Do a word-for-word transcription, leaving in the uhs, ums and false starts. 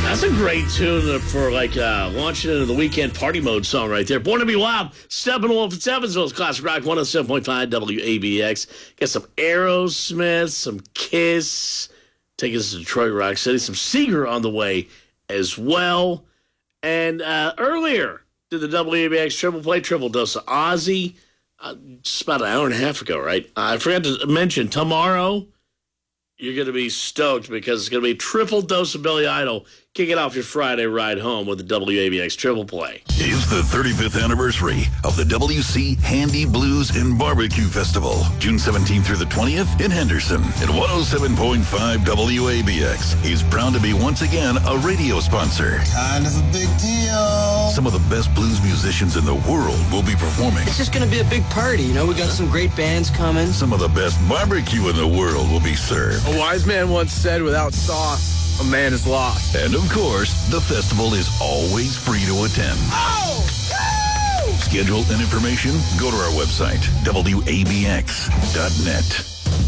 That's a great tune for, like, uh, launching into the weekend party mode song right there. Born to be Wild, Steppenwolf at Evansville's Classic Rock, one oh seven point five W A B X. Get some Aerosmith, some Kiss. Take us to Detroit Rock City. Some Seeger on the way as well. And uh, earlier, did the W A B X triple play, triple dose of Ozzy. Uh, just about an hour and a half ago, right? Uh, I forgot to mention, tomorrow, you're going to be stoked because it's going to be a triple dose of Billy Idol, kicking off your Friday ride home with the W A B X Triple Play. It's the thirty-fifth anniversary of the W C Handy Blues and Barbecue Festival, June seventeenth through the twentieth in Henderson. And one oh seven point five W A B X is proud to be once again a radio sponsor. Kind of a big deal. Some of the best blues musicians in the world will be performing. It's just going to be a big party, you know? We got some great bands coming. Some of the best barbecue in the world will be served. A wise man once said, without sauce, a man is lost. And of course, the festival is always free to attend. Oh! Woo! Schedule and information, go to our website, W A B X dot net.